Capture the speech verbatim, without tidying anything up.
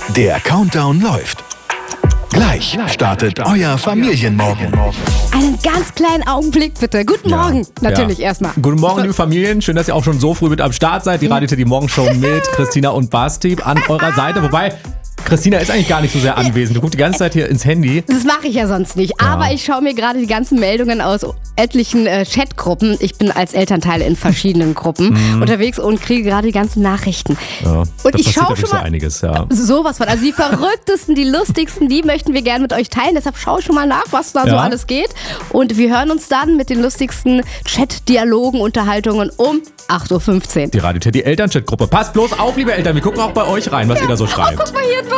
Der Countdown läuft. Gleich startet euer Familienmorgen. Einen ganz kleinen Augenblick bitte. Guten Morgen, Ja, natürlich ja. erstmal. Guten Morgen, liebe Familien. Schön, dass ihr auch schon so früh mit am Start seid. Die Radio Teddy Morgenshow mit Christina und Basti an eurer Seite. Wobei, Christina ist eigentlich gar nicht so sehr anwesend. Du guckst die ganze Zeit hier ins Handy. Das mache ich ja sonst nicht. Ja. Aber ich schaue mir gerade die ganzen Meldungen aus etlichen äh, Chatgruppen. Ich bin als Elternteil in verschiedenen Gruppen unterwegs und kriege gerade die ganzen Nachrichten. Ja, Und da ich passiert schaue wirklich schon so mal einiges, ja. sowas von. Also die verrücktesten, die lustigsten, die möchten wir gerne mit euch teilen. Deshalb schaue ich schon mal nach, was da so Ja. alles geht. Und wir hören uns dann mit den lustigsten Chat-Dialogen, Unterhaltungen um acht Uhr fünfzehn. Die Radio Teddy Elternchat-Gruppe. Passt bloß auf, liebe Eltern. Wir gucken auch bei euch rein, was ihr da so schreibt. Guck mal hier,